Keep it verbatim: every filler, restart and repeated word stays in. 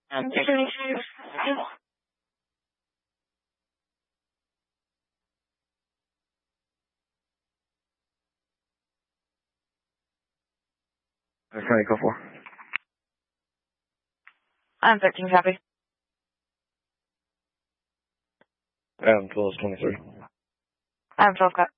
Um, That's kind of go for. I'm thirteen, copy. Adam twelve twenty-three. I'm twelve, copy.